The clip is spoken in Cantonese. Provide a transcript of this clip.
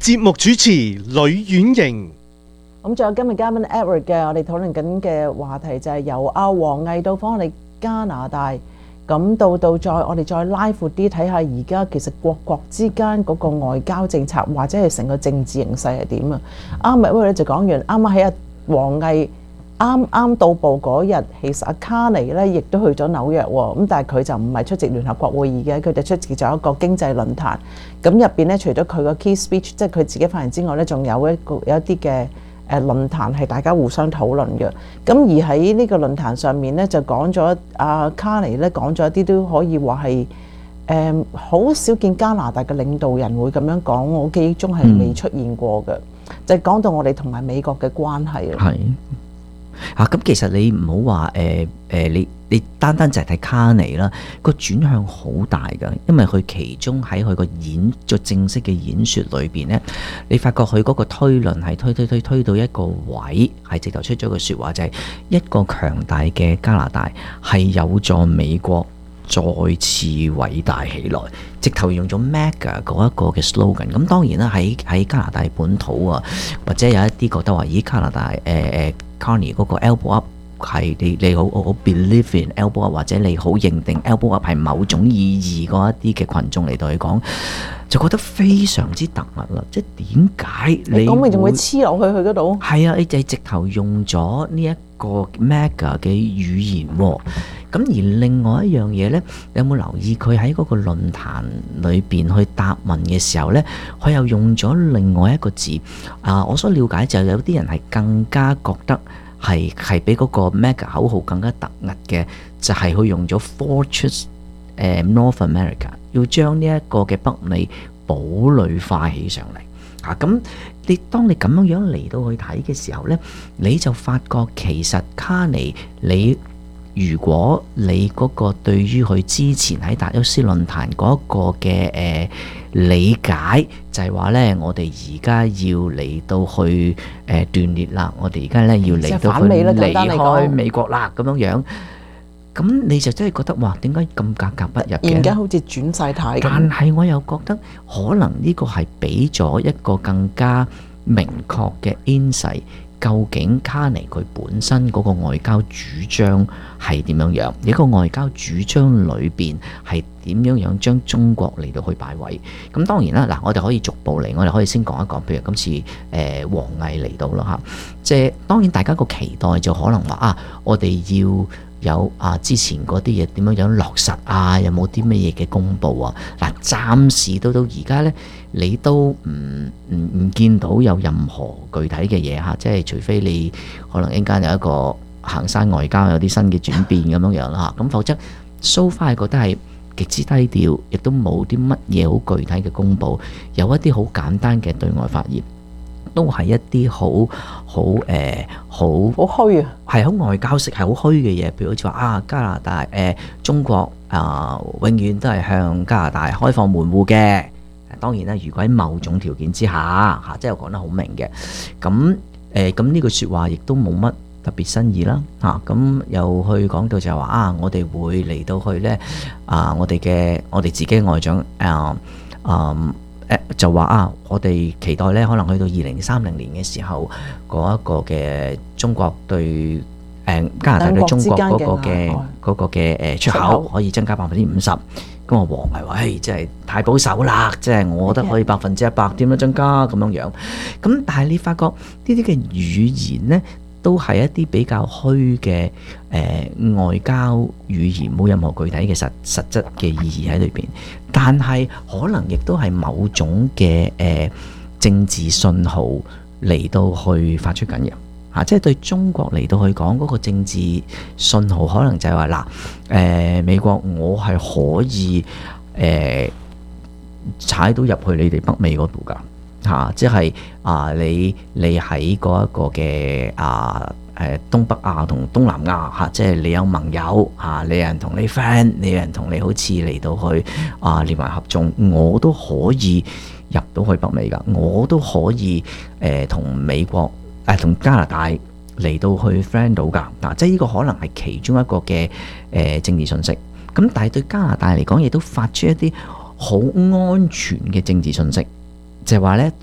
節目主持呂婉瑩。 咁仲有今日嘉賓 Edward 嘅，我哋討論緊嘅話題就係由阿王毅到訪我哋加拿大，咁到我哋再拉闊啲睇下而家其實國之間嗰個外交政策或者係成個政治形勢係點啊？啱啱 Edward 咧就講完，啱啱喺阿王毅啱到埗嗰日，其實阿卡尼咧亦都去咗紐約喎，咁但係佢就唔係出席聯合國會議嘅，佢就出席咗一個經濟論壇。咁入邊咧，除咗佢個 key speech，即係佢自己發言之外咧，仲有一啲嘅論壇係大家互相討論嘅。咁而喺呢個論壇上面咧，就講咗阿卡尼咧講咗一啲都可以話係好少見加拿大嘅領導人會咁樣講，我記憶中係未出現過嘅，就係講到我哋同埋美國嘅關係啦。 係。咁其實你唔好話你單單就係睇卡尼啦，個轉向好大㗎，因為佢其中喺佢個正式嘅演說裏邊呢，你發覺佢嗰個推論係推到一個位，係直頭出咗個説話，就係一個強大嘅加拿大係有助美國再次偉大起來，直頭用咗 Mega 嗰一個嘅 slogan。咁當然啦，喺加拿大本土啊，或者有一啲覺得話，咦加拿大Carney 嗰個 elbow up 係你好 believe in elbow up， 或者你好認定 elbow up 係某種意義嗰一啲嘅群眾嚟到去講，就覺得非常之突兀啦。即係點解你講明仲會黐落去嗰度？係啊，你就係直頭用咗呢一個 Mega 嘅語言喎。咁而另外一樣嘢呢，你有冇留意佢喺嗰個論壇裏邊去答問嘅時候呢，佢又用咗另外一個字我所了解就有啲人係更加覺得係比嗰個 Mega 口號更加突兀嘅，就係佢用咗 Fortress North America， 要將呢一個嘅北美堡壘化起上嚟。咁當你咁樣嚟到去睇嘅時候呢，你就發覺其實卡尼如果你嗰個對於佢之前喺達沃斯論壇嗰個嘅理解，就係話呢，我哋而家要嚟到去斷裂啦，我哋而家呢要嚟到去離開美國啦，咁樣，咁你就真係覺得哇，點解咁格格不入嘅？ 而家好似轉晒態咁。 但係我又覺得可能呢個係俾咗一個更加明確嘅 insight。究竟卡尼佢本身嗰個外交主張係點樣樣？一個外交主張裏邊係點樣將中國嚟到去擺位？咁當然啦，嗱，我哋可以逐步嚟，我哋可以先講一講，譬如今次王毅嚟到啦嚇，即係當然大家個期待就可能話我哋要有之前嗰啲嘢點樣落實有冇啲乜嘢嘅公佈啊？嗱，暫時到而家呢，你都唔見到有任何具體嘅嘢嚇，即係除非你可能一間有一個行山外交有啲新嘅轉變咁樣啦嚇，咁否則 so far 覺得係極之低調，亦都冇啲乜嘢好具體嘅公佈，有一啲好簡單嘅對外發言。都係一啲好虛啊，係好外交式，係好虛嘅嘢。譬如好似話加拿大中國永遠都係向加拿大開放門戶嘅。當然啦，如果喺某種條件之下即係我講得好明嘅。咁呢句説話亦都冇乜特別新意啦。咁又去講到就係話我哋會嚟到去呢我哋自己外長就話我哋期待咧，可能去到2030年嘅時候，嗰一個嘅中國對加拿大對中國嗰個嘅出口可以增加50%。咁王毅話：即係太保守啦，即係我覺得可以100%點樣增加咁樣。咁但係你發覺呢啲嘅語言呢，都係一啲比較虛嘅外交語言，冇任何具體嘅實質嘅意義喺裏邊。但係可能亦都係某種嘅政治信號嚟到去發出緊嘅即係對中國嚟到去講嗰個政治信號，可能就係話美國我係可以踩到入去你哋北美嗰度㗎。即係你喺嗰一個嘅東北亞同東南亞即係你有盟友你有人同你 friend， 你有人同你好似嚟到去聯盟合縱，我都可以入到去北美㗎，我都可以同美國同加拿大嚟到去 friend 到㗎。即係呢個可能係其中一個嘅政治信息。咁但係對加拿大嚟講，亦都發出一啲好安全嘅政治信息，就係話咧。